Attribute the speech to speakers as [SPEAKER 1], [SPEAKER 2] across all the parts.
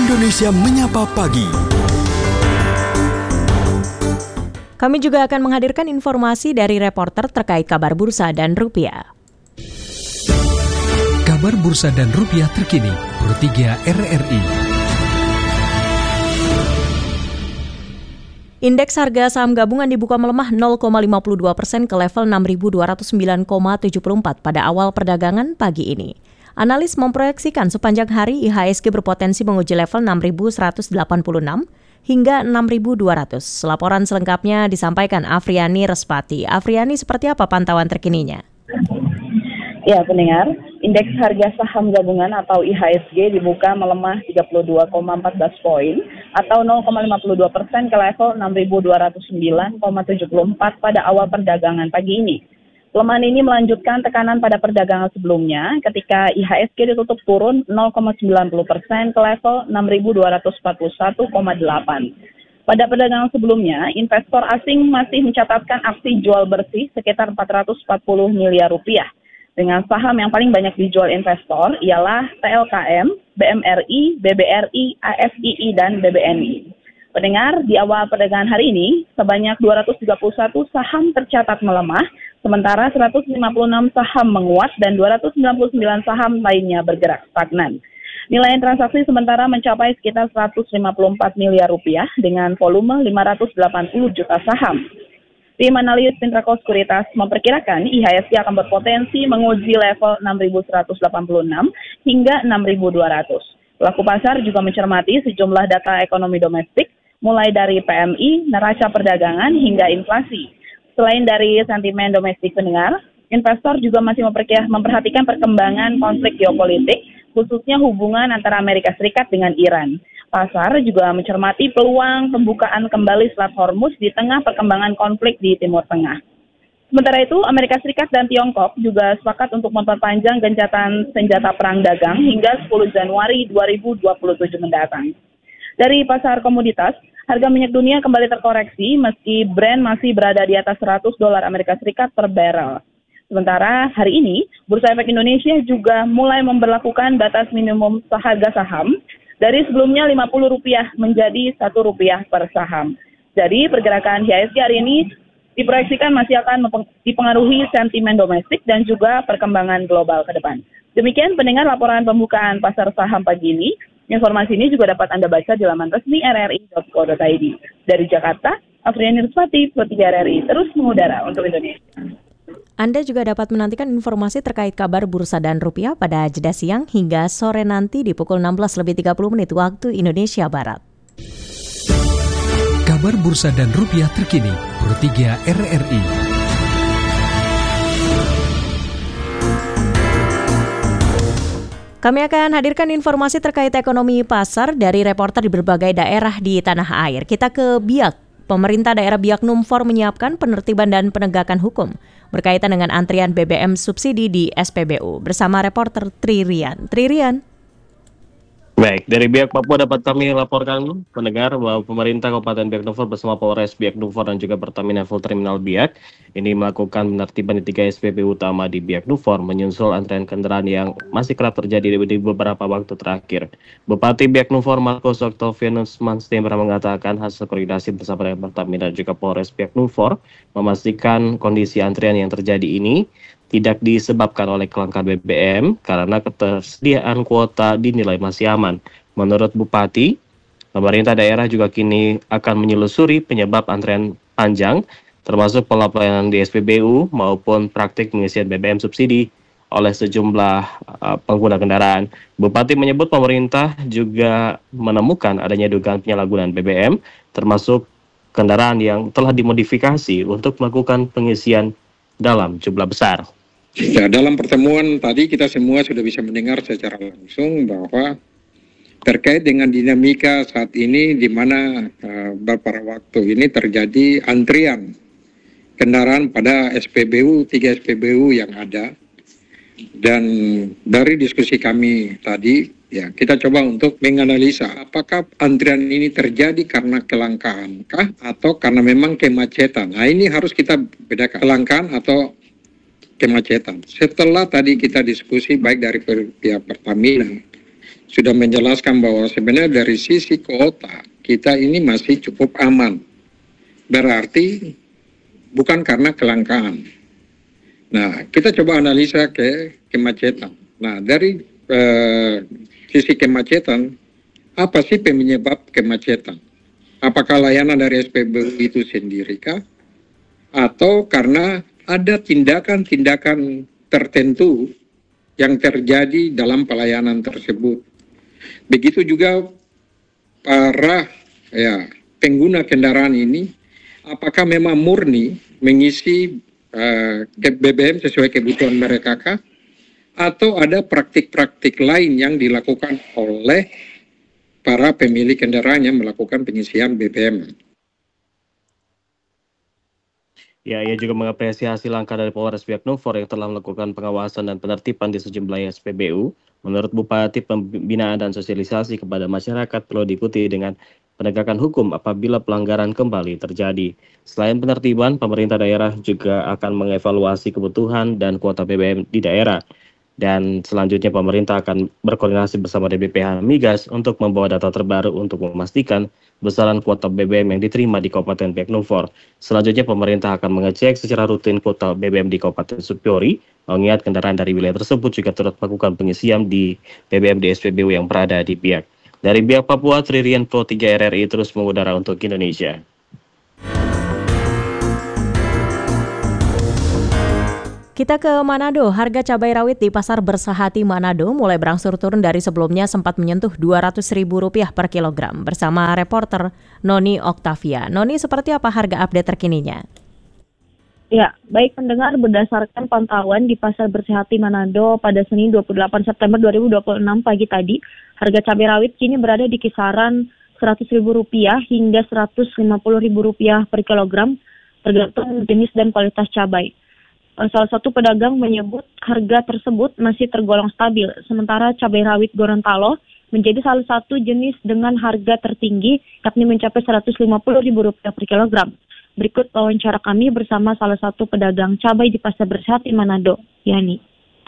[SPEAKER 1] Indonesia Menyapa Pagi.
[SPEAKER 2] Kami juga akan menghadirkan informasi dari reporter terkait kabar bursa dan rupiah.
[SPEAKER 3] Kabar bursa dan rupiah terkini, Pro 3 RRI.
[SPEAKER 2] Indeks harga saham gabungan dibuka melemah 0,52% ke level 6.209,74 pada awal perdagangan pagi ini. Analis memproyeksikan sepanjang hari IHSG berpotensi menguji level 6.186 hingga 6.200. Laporan selengkapnya disampaikan Afriani Respati. Afriani, seperti apa pantauan terkininya?
[SPEAKER 4] Ya, pendengar, indeks harga saham gabungan atau IHSG dibuka melemah 32,14 poin atau 0,52% ke level 6.209,74 pada awal perdagangan pagi ini. Pelemahan ini melanjutkan tekanan pada perdagangan sebelumnya ketika IHSG ditutup turun 0,90% ke level 6.241,8. Pada perdagangan sebelumnya, investor asing masih mencatatkan aksi jual bersih sekitar 440 miliar rupiah. Dengan saham yang paling banyak dijual investor ialah TLKM, BMRI, BBRI, AFII, dan BBNI. Pendengar, di awal perdagangan hari ini, sebanyak 231 saham tercatat melemah, sementara 156 saham menguat dan 299 saham lainnya bergerak stagnan. Nilai transaksi sementara mencapai sekitar 154 miliar rupiah dengan volume 580 juta saham. Tim analis Pintraco Sekuritas memperkirakan IHSG akan berpotensi menguji level 6.186 hingga 6.200. Pelaku pasar juga mencermati sejumlah data ekonomi domestik, mulai dari PMI, neraca perdagangan, hingga inflasi. Selain dari sentimen domestik pendengar, investor juga masih memperhatikan perkembangan konflik geopolitik, khususnya hubungan antara Amerika Serikat dengan Iran. Pasar juga mencermati peluang pembukaan kembali Selat Hormuz di tengah perkembangan konflik di Timur Tengah. Sementara itu, Amerika Serikat dan Tiongkok juga sepakat untuk memperpanjang gencatan senjata perang dagang hingga 10 Januari 2027 mendatang. Dari pasar komoditas, harga minyak dunia kembali terkoreksi meski Brent masih berada di atas $100 Amerika Serikat per barrel. Sementara hari ini, Bursa Efek Indonesia juga mulai memberlakukan batas minimum harga saham dari sebelumnya Rp50 menjadi Rp1 per saham. Jadi pergerakan IHSG hari ini diproyeksikan masih akan dipengaruhi sentimen domestik dan juga perkembangan global ke depan. Demikian pendengar laporan pembukaan pasar saham pagi ini. Informasi ini juga dapat Anda baca di laman resmi rri.co.id. Dari Jakarta, Afriani Respati, Pro 3 RRI, terus mengudara untuk Indonesia.
[SPEAKER 2] Anda juga dapat menantikan informasi terkait kabar bursa dan rupiah pada jeda siang hingga sore nanti di pukul 16:30 waktu Indonesia Barat.
[SPEAKER 3] Kabar bursa dan rupiah terkini, Pro 3 RRI.
[SPEAKER 2] Kami akan hadirkan informasi terkait ekonomi pasar dari reporter di berbagai daerah di tanah air. Kita ke Biak. Pemerintah daerah Biak Numfor menyiapkan penertiban dan penegakan hukum berkaitan dengan antrian BBM subsidi di SPBU. Bersama reporter Tririan.
[SPEAKER 5] Baik, dari Biak Papua dapat kami laporkan pendengar bahwa pemerintah Kabupaten Biak Numfor bersama Polres Biak Numfor dan juga Pertamina Full Terminal Biak ini melakukan penertiban di 3 SPBU utama di Biak Numfor menyusul antrean kendaraan yang masih kerap terjadi di beberapa waktu terakhir. Bupati Biak Numfor Marcos Octavianus Manstembra mengatakan hasil koordinasi bersama dengan Pertamina dan juga Polres Biak Numfor memastikan kondisi antrian yang terjadi ini tidak disebabkan oleh kelangkaan BBM karena ketersediaan kuota dinilai masih aman. Menurut Bupati, pemerintah daerah juga kini akan menyelusuri penyebab antrean panjang, termasuk pola pelayanan di SPBU maupun praktik pengisian BBM subsidi oleh sejumlah pengguna kendaraan. Bupati menyebut pemerintah juga menemukan adanya dugaan penyalahgunaan BBM, termasuk kendaraan yang telah dimodifikasi untuk melakukan pengisian dalam jumlah besar.
[SPEAKER 6] Ya, dalam pertemuan tadi kita semua sudah bisa mendengar secara langsung bahwa terkait dengan dinamika saat ini di mana beberapa waktu ini terjadi antrian kendaraan pada SPBU, 3 SPBU yang ada. Dan dari diskusi kami tadi, ya kita coba untuk menganalisa apakah antrian ini terjadi karena kelangkaankah atau karena memang kemacetan. Nah ini harus kita bedakan, kelangkaan atau kemacetan. Setelah tadi kita diskusi baik dari pihak Pertamina, sudah menjelaskan bahwa sebenarnya dari sisi kuota kita ini masih cukup aman. Berarti bukan karena kelangkaan. Nah, kita coba analisa ke kemacetan. Nah, dari sisi kemacetan, apa sih penyebab kemacetan? Apakah layanan dari SPBU itu sendiri kah? Atau karena ada tindakan-tindakan tertentu yang terjadi dalam pelayanan tersebut. Begitu juga para pengguna kendaraan ini, apakah memang murni mengisi BBM sesuai kebutuhan mereka kah? Atau ada praktik-praktik lain yang dilakukan oleh para pemilik kendaraan yang melakukan pengisian BBM.
[SPEAKER 5] Ya, ia juga mengapresiasi langkah dari Polres Biak Numfor yang telah melakukan pengawasan dan penertiban di sejumlah SPBU. Menurut Bupati, pembinaan dan sosialisasi kepada masyarakat perlu diikuti dengan penegakan hukum apabila pelanggaran kembali terjadi. Selain penertiban, pemerintah daerah juga akan mengevaluasi kebutuhan dan kuota BBM di daerah. Dan selanjutnya pemerintah akan berkoordinasi bersama DBPH Migas untuk membawa data terbaru untuk memastikan besaran kuota BBM yang diterima di Kabupaten Biak Numfor. Selanjutnya pemerintah akan mengecek secara rutin kuota BBM di Kabupaten Supiori, mengingat kendaraan dari wilayah tersebut juga turut melakukan pengisian di BBM di SPBU yang berada di Biak. Dari Biak Papua, Tririan Pro 3 RRI terus mengudara untuk Indonesia.
[SPEAKER 2] Kita ke Manado. Harga cabai rawit di Pasar Bersahati Manado mulai berangsur turun dari sebelumnya sempat menyentuh Rp200.000 per kilogram. Bersama reporter Noni Oktavia. Noni, seperti apa harga update terkininya?
[SPEAKER 7] Ya, baik pendengar, berdasarkan pantauan di Pasar Bersahati Manado pada Senin 28 September 2026 pagi tadi, harga cabai rawit kini berada di kisaran Rp100.000 hingga Rp150.000 per kilogram, tergantung jenis dan kualitas cabai. Salah satu pedagang menyebut harga tersebut masih tergolong stabil, sementara cabai rawit Gorontalo menjadi salah satu jenis dengan harga tertinggi, yakni mencapai Rp150.000 per kilogram. Berikut wawancara kami bersama salah satu pedagang cabai di Pasar Bersahati Manado, Yani.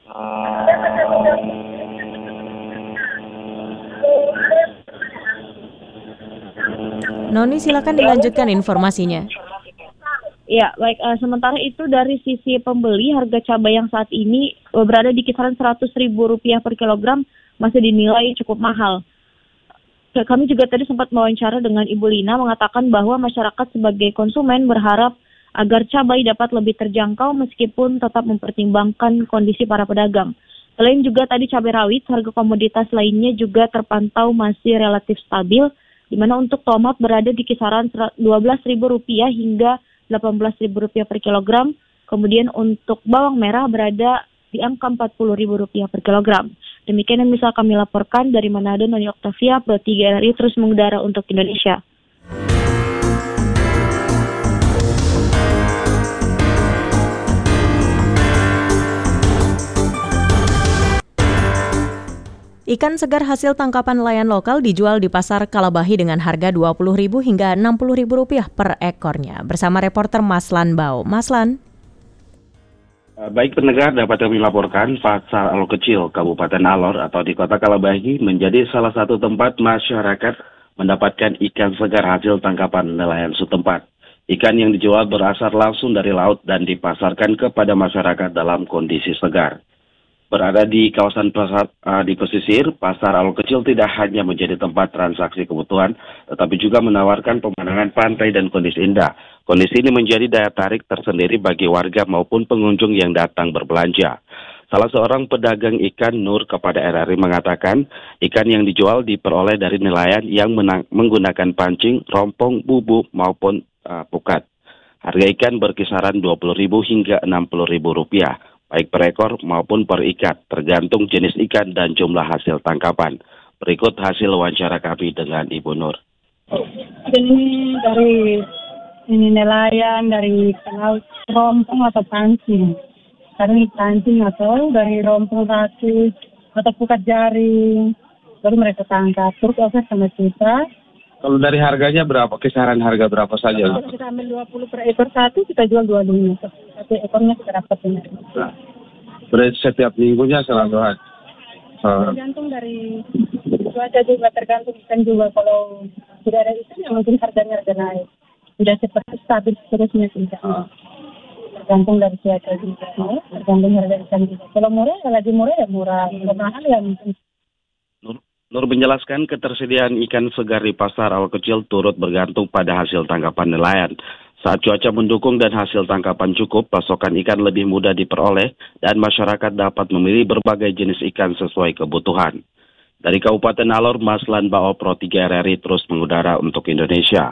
[SPEAKER 2] Noni, silakan dilanjutkan informasinya.
[SPEAKER 7] Ya, baik. Sementara itu dari sisi pembeli, harga cabai yang saat ini berada di kisaran Rp100.000 per kilogram masih dinilai cukup mahal. Kami juga tadi sempat mewawancara dengan Ibu Lina mengatakan bahwa masyarakat sebagai konsumen berharap agar cabai dapat lebih terjangkau meskipun tetap mempertimbangkan kondisi para pedagang. Selain juga tadi cabai rawit, harga komoditas lainnya juga terpantau masih relatif stabil, di mana untuk tomat berada di kisaran Rp12.000 hingga Rp18.000 per kilogram. Kemudian untuk bawang merah berada di angka Rp40.000 per kilogram. Demikian yang bisa kami laporkan dari Manado, Noni Oktavia, Pro 3 RRI terus mengudara untuk Indonesia.
[SPEAKER 2] Ikan segar hasil tangkapan nelayan lokal dijual di Pasar Kalabahi dengan harga Rp20.000 hingga Rp60.000 per ekornya. Bersama reporter Maslan Bau. Maslan.
[SPEAKER 8] Baik pendengar, dapat kami laporkan Pasar Alor Kecil, Kabupaten Alor atau di Kota Kalabahi menjadi salah satu tempat masyarakat mendapatkan ikan segar hasil tangkapan nelayan setempat. Ikan yang dijual berasal langsung dari laut dan dipasarkan kepada masyarakat dalam kondisi segar. Berada di kawasan pasar di pesisir, Pasar Alor Kecil tidak hanya menjadi tempat transaksi kebutuhan, tetapi juga menawarkan pemandangan pantai dan kondisi indah. Kondisi ini menjadi daya tarik tersendiri bagi warga maupun pengunjung yang datang berbelanja. Salah seorang pedagang ikan, Nur, kepada RRI mengatakan, ikan yang dijual diperoleh dari nelayan yang menggunakan pancing, rompong, bubu maupun pukat. Harga ikan berkisaran Rp20.000 hingga Rp60.000. Baik per ekor maupun per ikat, tergantung jenis ikan dan jumlah hasil tangkapan. Berikut hasil wawancara kami dengan Ibu Nur.
[SPEAKER 9] Ini dari nelayan, dari pelaut, rompong atau pancing. Dari pancing atau dari rompong ratus atau pukat jaring, baru mereka tangkap. Terus oke sama kita.
[SPEAKER 8] Kalau dari harganya berapa? Kisaran harga berapa saja?
[SPEAKER 9] Kalau kita ambil 20 per ekor satu, kita jual 25. Satu ekornya kita dapat ini.
[SPEAKER 8] Berarti setiap minggunya selalu ada?
[SPEAKER 9] Tergantung dari cuaca juga tergantung ikan juga. Kalau tidak ada ikan ya mungkin harganya naik. Tidak seperti stabil terusnya ikannya. Tergantung dari cuaca juga, tergantung harga ikan juga. Kalau murah ya lagi murah ya murah. Kalau mahal ya mungkin.
[SPEAKER 8] Nur menjelaskan ketersediaan ikan segar di pasar awal kecil turut bergantung pada hasil tangkapan nelayan. Saat cuaca mendukung dan hasil tangkapan cukup, pasokan ikan lebih mudah diperoleh dan masyarakat dapat memilih berbagai jenis ikan sesuai kebutuhan. Dari Kabupaten Alor, Maslan Bao Pro 3 RRI terus mengudara untuk Indonesia.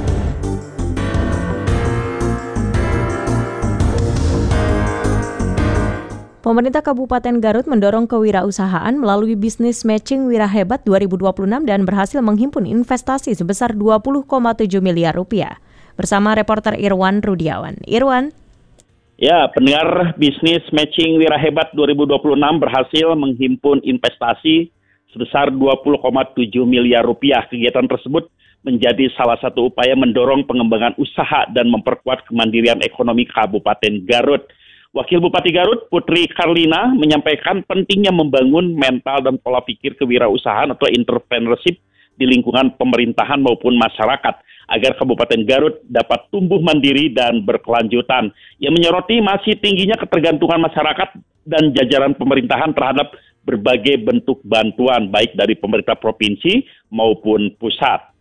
[SPEAKER 2] Pemerintah Kabupaten Garut mendorong kewirausahaan melalui bisnis matching Wira Hebat 2026 dan berhasil menghimpun investasi sebesar 20,7 miliar rupiah. Bersama reporter Irwan Rudiawan. Irwan.
[SPEAKER 10] Ya, pendengar, bisnis matching Wira Hebat 2026 berhasil menghimpun investasi sebesar 20,7 miliar rupiah. Kegiatan tersebut menjadi salah satu upaya mendorong pengembangan usaha dan memperkuat kemandirian ekonomi Kabupaten Garut. Wakil Bupati Garut, Putri Karlina, menyampaikan pentingnya membangun mental dan pola pikir kewirausahaan atau entrepreneurship di lingkungan pemerintahan maupun masyarakat agar Kabupaten Garut dapat tumbuh mandiri dan berkelanjutan. Ia menyoroti masih tingginya ketergantungan masyarakat dan jajaran pemerintahan terhadap berbagai bentuk bantuan baik dari pemerintah provinsi maupun pusat.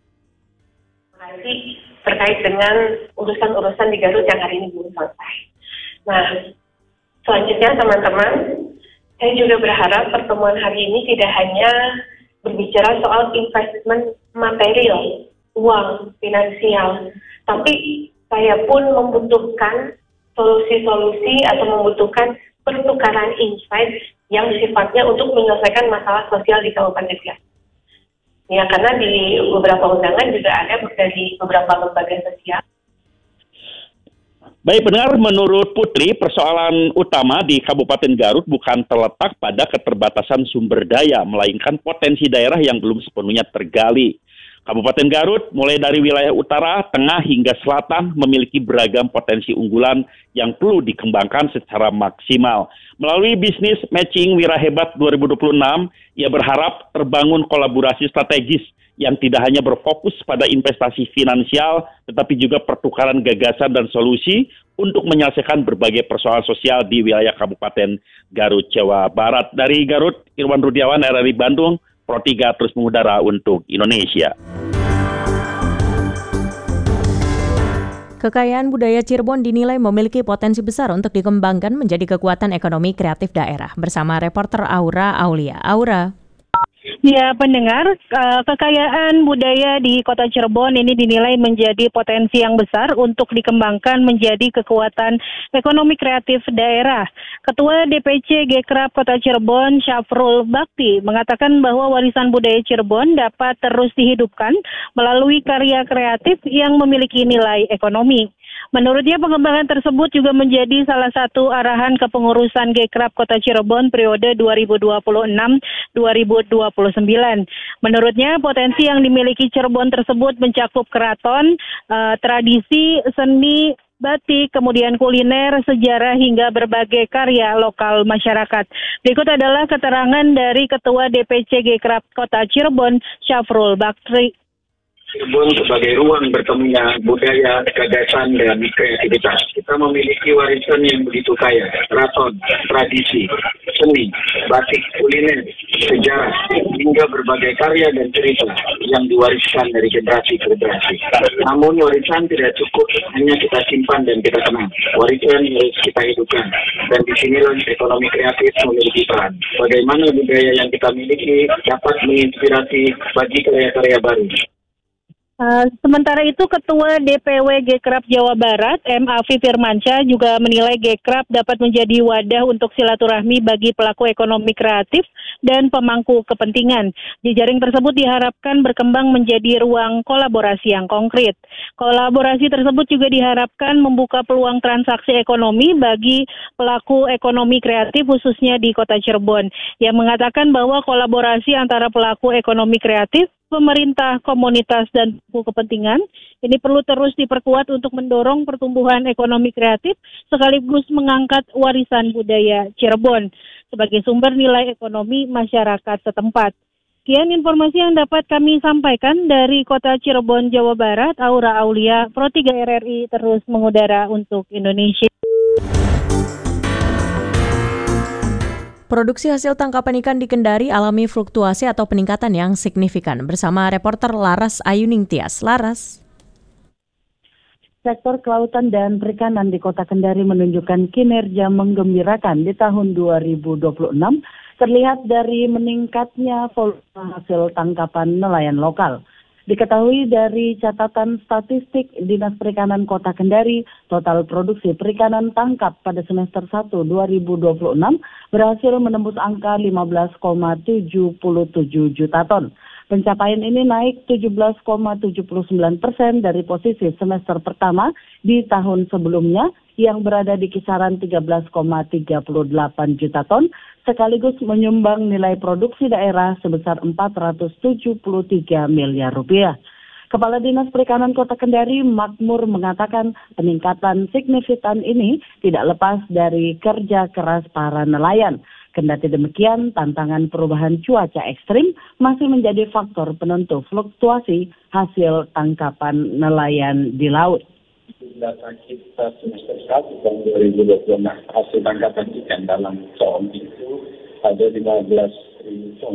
[SPEAKER 11] Terkait dengan urusan-urusan di Garut yang hari ini belum selesai. Nah, selanjutnya teman-teman, saya juga berharap pertemuan hari ini tidak hanya berbicara soal investment material, uang, finansial, tapi saya pun membutuhkan solusi-solusi atau membutuhkan pertukaran insight yang sifatnya untuk menyelesaikan masalah sosial di Kabupaten Garut. Ya, karena di beberapa undangan juga ada dari beberapa lembaga sosial.
[SPEAKER 10] Baik pendengar, menurut Putri, persoalan utama di Kabupaten Garut bukan terletak pada keterbatasan sumber daya, melainkan potensi daerah yang belum sepenuhnya tergali. Kabupaten Garut, mulai dari wilayah utara, tengah, hingga selatan, memiliki beragam potensi unggulan yang perlu dikembangkan secara maksimal. Melalui bisnis matching Wira Hebat 2026, ia berharap terbangun kolaborasi strategis yang tidak hanya berfokus pada investasi finansial, tetapi juga pertukaran gagasan dan solusi untuk menyelesaikan berbagai persoalan sosial di wilayah Kabupaten Garut, Jawa Barat. Dari Garut, Irwan Rudiawan, RRI Bandung, Pro 3 terus mengudara untuk Indonesia.
[SPEAKER 2] Kekayaan budaya Cirebon dinilai memiliki potensi besar untuk dikembangkan menjadi kekuatan ekonomi kreatif daerah. Bersama reporter Aura Aulia. Aura.
[SPEAKER 12] Ya, pendengar, kekayaan budaya di Kota Cirebon ini dinilai menjadi potensi yang besar untuk dikembangkan menjadi kekuatan ekonomi kreatif daerah. Ketua DPC Gekrab Kota Cirebon, Syafrul Bakti, mengatakan bahwa warisan budaya Cirebon dapat terus dihidupkan melalui karya kreatif yang memiliki nilai ekonomi. Menurutnya pengembangan tersebut juga menjadi salah satu arahan kepengurusan Gekrab Kota Cirebon periode 2026-2029. Menurutnya potensi yang dimiliki Cirebon tersebut mencakup keraton, tradisi, seni, batik, kemudian kuliner, sejarah hingga berbagai karya lokal masyarakat. Berikut adalah keterangan dari Ketua DPC Gekrab Kota Cirebon, Syafrul Bakti.
[SPEAKER 13] Cirebon sebagai ruang bertemunya budaya, gagasan, dan kreativitas. Kita memiliki warisan yang begitu kaya, keraton, tradisi, seni, batik, kuliner, sejarah, hingga berbagai karya dan cerita yang diwariskan dari generasi ke generasi. Namun warisan tidak cukup hanya kita simpan dan kita kenang. Warisan harus kita hidupkan. Dan disinilah ekonomi kreatif memiliki peran. Bagaimana budaya yang kita miliki dapat menginspirasi bagi karya-karya baru.
[SPEAKER 12] Sementara itu, Ketua DPW Gekrab Jawa Barat, M. Afi Firmansyah, juga menilai Gekrab dapat menjadi wadah untuk silaturahmi bagi pelaku ekonomi kreatif dan pemangku kepentingan. Jejaring tersebut diharapkan berkembang menjadi ruang kolaborasi yang konkret. Kolaborasi tersebut juga diharapkan membuka peluang transaksi ekonomi bagi pelaku ekonomi kreatif khususnya di Kota Cirebon, yang mengatakan bahwa kolaborasi antara pelaku ekonomi kreatif, pemerintah, komunitas, dan pelaku kepentingan ini perlu terus diperkuat untuk mendorong pertumbuhan ekonomi kreatif sekaligus mengangkat warisan budaya Cirebon sebagai sumber nilai ekonomi masyarakat setempat. Sekian informasi yang dapat kami sampaikan dari Kota Cirebon, Jawa Barat. Aura Aulia, Pro 3 RRI terus mengudara untuk Indonesia.
[SPEAKER 2] Produksi hasil tangkapan ikan di Kendari alami fluktuasi atau peningkatan yang signifikan. Bersama reporter Laras Ayuning Tias. Laras.
[SPEAKER 14] Sektor kelautan dan perikanan di Kota Kendari menunjukkan kinerja menggembirakan di tahun 2026, terlihat dari meningkatnya volume hasil tangkapan nelayan lokal. Diketahui dari catatan statistik Dinas Perikanan Kota Kendari, total produksi perikanan tangkap pada semester 1 2026 berhasil menembus angka 15,77 juta ton. Pencapaian ini naik 17,79% dari posisi semester pertama di tahun sebelumnya yang berada di kisaran 13,38 juta ton, sekaligus menyumbang nilai produksi daerah sebesar 473 miliar rupiah. Kepala Dinas Perikanan Kota Kendari, Makmur, mengatakan peningkatan signifikan ini tidak lepas dari kerja keras para nelayan. Kendati demikian, tantangan perubahan cuaca ekstrim masih menjadi faktor penentu fluktuasi hasil tangkapan nelayan di laut.
[SPEAKER 13] Data kita semester 1 tahun 2026, hasil tangkapan ikan dalam ton itu ada 15.000 ton,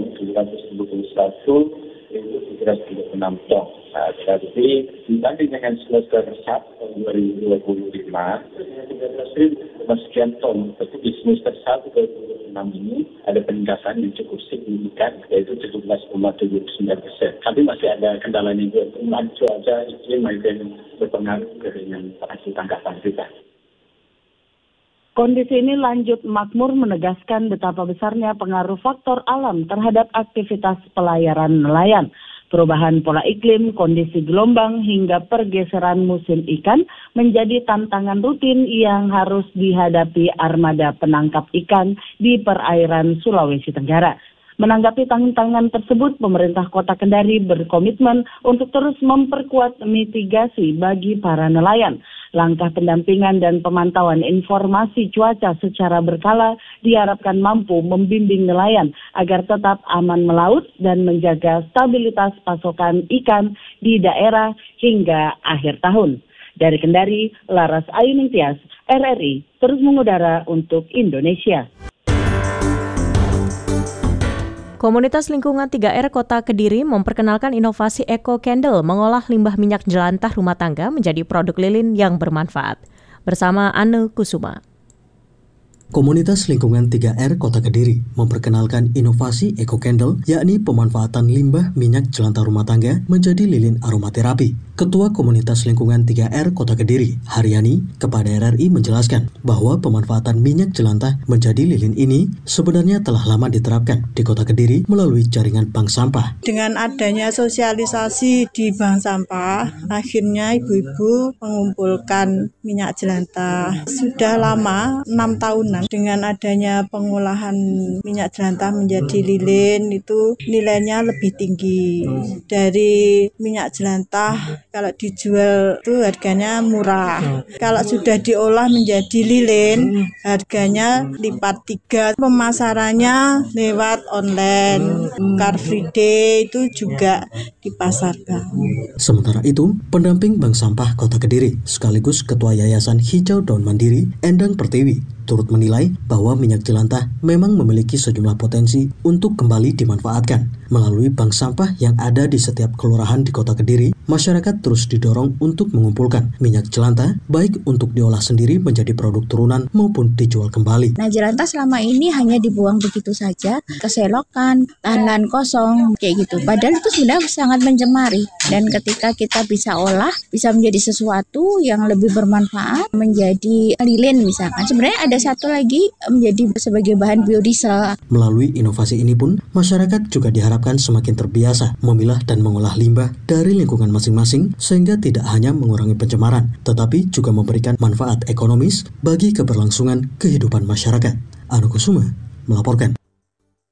[SPEAKER 13] 771.336 ton. Nah, jadi dibanding dengan semester 1 tahun 2025, 13.000 sekian ton. Tapi di semester 1 2026 ini ada peningkatan yang cukup signifikan, yaitu 17,79%. Tapi masih ada kendalanya juga, terutama cuaca iklim yang berpengaruh dengan hasil tangkapan kita.
[SPEAKER 14] Kondisi ini lanjut Makmur menegaskan betapa besarnya pengaruh faktor alam terhadap aktivitas pelayaran nelayan. Perubahan pola iklim, kondisi gelombang, hingga pergeseran musim ikan menjadi tantangan rutin yang harus dihadapi armada penangkap ikan di perairan Sulawesi Tenggara. Menanggapi tantangan tersebut, pemerintah Kota Kendari berkomitmen untuk terus memperkuat mitigasi bagi para nelayan. Langkah pendampingan dan pemantauan informasi cuaca secara berkala diharapkan mampu membimbing nelayan agar tetap aman melaut dan menjaga stabilitas pasokan ikan di daerah hingga akhir tahun. Dari Kendari, Laras Ayuning Tias, RRI, terus mengudara untuk Indonesia.
[SPEAKER 2] Komunitas Lingkungan 3R Kota Kediri memperkenalkan inovasi Eco Candle mengolah limbah minyak jelantah rumah tangga menjadi produk lilin yang bermanfaat. Bersama Anu Kusuma.
[SPEAKER 15] Komunitas Lingkungan 3R Kota Kediri memperkenalkan inovasi Eco Candle, yakni pemanfaatan limbah minyak jelantah rumah tangga menjadi lilin aromaterapi. Ketua Komunitas Lingkungan 3R Kota Kediri, Haryani, kepada RRI menjelaskan bahwa pemanfaatan minyak jelantah menjadi lilin ini sebenarnya telah lama diterapkan di Kota Kediri melalui jaringan bank sampah.
[SPEAKER 16] Dengan adanya sosialisasi di bank sampah, akhirnya ibu-ibu mengumpulkan minyak jelantah. Sudah lama, 6 tahunan. Dengan adanya pengolahan minyak jelantah menjadi lilin, itu nilainya lebih tinggi. Dari minyak jelantah, kalau dijual itu harganya murah. Kalau sudah diolah menjadi lilin, harganya lipat 3. Pemasarannya lewat online. Car Free Day itu juga dipasarkan.
[SPEAKER 15] Sementara itu, pendamping Bank Sampah Kota Kediri sekaligus Ketua Yayasan Hijau Daun Mandiri, Endang Pertiwi, turut menilai bahwa minyak jelantah memang memiliki sejumlah potensi untuk kembali dimanfaatkan. Melalui bank sampah yang ada di setiap kelurahan di Kota Kediri, masyarakat terus didorong untuk mengumpulkan minyak jelantah, baik untuk diolah sendiri menjadi produk turunan maupun dijual kembali.
[SPEAKER 17] Nah, jelantah selama ini hanya dibuang begitu saja, keselokan, tahanan kosong, kayak gitu. Padahal itu sebenarnya sangat mencemari. Dan ketika kita bisa olah, bisa menjadi sesuatu yang lebih bermanfaat, menjadi lilin misalkan. Sebenarnya ada satu lagi menjadi sebagai bahan biodiesel.
[SPEAKER 15] Melalui inovasi ini pun, masyarakat juga diharapkan semakin terbiasa memilah dan mengolah limbah dari lingkungan masing-masing sehingga tidak hanya mengurangi pencemaran, tetapi juga memberikan manfaat ekonomis bagi keberlangsungan kehidupan masyarakat. Anu Kusuma melaporkan.